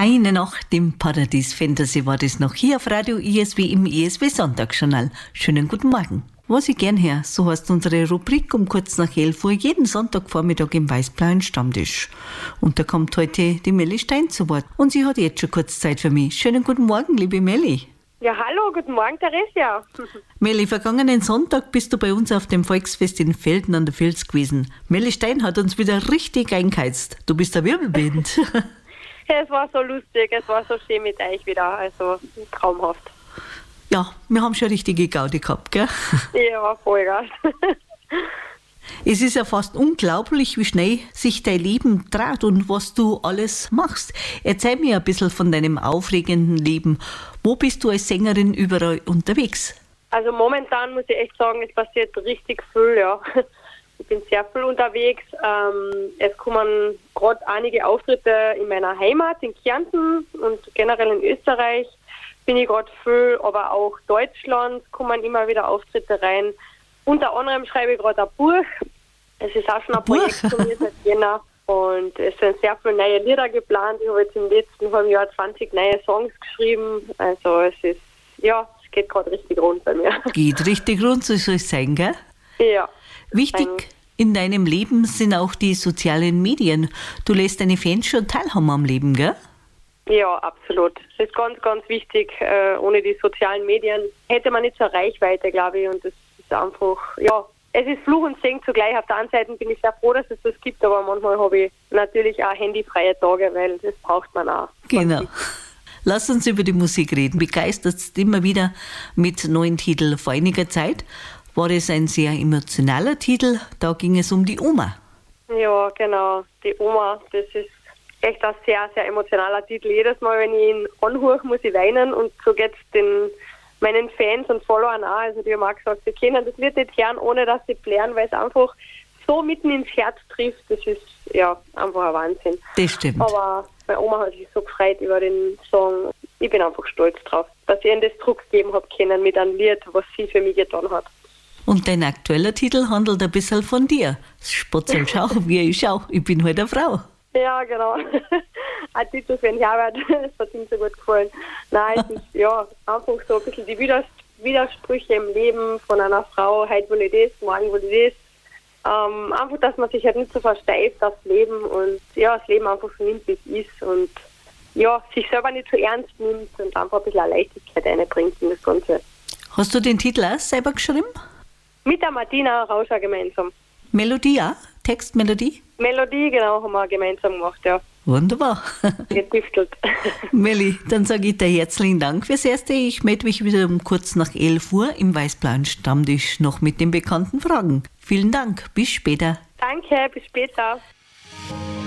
Eine Nacht im Paradies Fantasy war das noch hier auf Radio ISW im ISW Sonntagsjournal. Schönen guten Morgen. Was ich gern her, so heißt unsere Rubrik um kurz nach 11 Uhr jeden Sonntagvormittag im Weißblauen Stammtisch. Und da kommt heute die Melli Stein zu Wort. Und sie hat jetzt schon kurz Zeit für mich. Schönen guten Morgen, liebe Melli. Ja, hallo, guten Morgen, Theresia. Melli, vergangenen Sonntag bist du bei uns auf dem Volksfest in Velden an der Vils gewesen. Melli Stein hat uns wieder richtig eingeheizt. Du bist der Wirbelwind. Es war so lustig, es war so schön mit euch wieder, also traumhaft. Ja, wir haben schon richtige Gaudi gehabt, gell? Ja, Vollgas. Es ist ja fast unglaublich, wie schnell sich dein Leben dreht und was du alles machst. Erzähl mir ein bisschen von deinem aufregenden Leben. Wo bist du als Sängerin überall unterwegs? Also momentan muss ich echt sagen, es passiert richtig viel, ja. Ich bin sehr viel unterwegs. Es kommen gerade einige Auftritte in meiner Heimat in Kärnten und generell in Österreich bin ich gerade viel, aber auch Deutschland kommen immer wieder Auftritte rein. Unter anderem schreibe ich gerade ein Buch. Es ist auch schon ein Projekt von mir seit Jänner und es sind sehr viele neue Lieder geplant. Ich habe jetzt im letzten halben Jahr 20 neue Songs geschrieben. Also es geht gerade richtig rund bei mir. Geht richtig rund, so soll es sein, gell? Ja. Wichtig in deinem Leben sind auch die sozialen Medien. Du lässt deine Fans schon teilhaben am Leben, gell? Ja, absolut. Das ist ganz, ganz wichtig. Ohne die sozialen Medien hätte man nicht so eine Reichweite, glaube ich. Und das ist einfach, ja, es ist Fluch und Segen zugleich. Auf der einen Seite bin ich sehr froh, dass es das gibt, aber manchmal habe ich natürlich auch handyfreie Tage, weil das braucht man auch. Genau. Lass uns über die Musik reden. Begeisterst immer wieder mit neuen Titeln. Vor einiger Zeit war es ein sehr emotionaler Titel. Da ging es um die Oma. Ja, genau. Die Oma, das ist echt ein sehr, sehr emotionaler Titel. Jedes Mal, wenn ich ihn anhöre, muss ich weinen und so geht es meinen Fans und Followern auch. Also die haben auch gesagt, sie können das Lied nicht hören, ohne dass sie plären, weil es einfach so mitten ins Herz trifft. Das ist ja einfach ein Wahnsinn. Das stimmt. Aber meine Oma hat sich so gefreut über den Song. Ich bin einfach stolz drauf, dass ich ihnen das Druck gegeben habe können mit einem Lied, was sie für mich getan hat. Und dein aktueller Titel handelt ein bisschen von dir. Spotzel, schau, wie ich schau. Ich bin halt eine Frau. Ja, genau. Ein Titel für den Herbert, das hat ihm so gut gefallen. Nein, es ist ja einfach so ein bisschen die Widersprüche im Leben von einer Frau. Heute will ich das, morgen will ich das. Einfach, dass man sich halt nicht so versteift aufs Leben und ja, das Leben einfach so nimmt, wie es ist und ja, sich selber nicht so ernst nimmt und einfach ein bisschen eine Leichtigkeit reinbringt in das Ganze. Hast du den Titel auch selber geschrieben? Mit der Martina Rauscher gemeinsam. Melodie auch? Textmelodie? Melodie, genau, haben wir gemeinsam gemacht, ja. Wunderbar. Getüftelt. Melli, dann sage ich dir herzlichen Dank fürs Erste. Ich melde mich wieder um kurz nach 11 Uhr im Weißblauen Stammtisch noch mit den bekannten Fragen. Vielen Dank, bis später. Danke, bis später.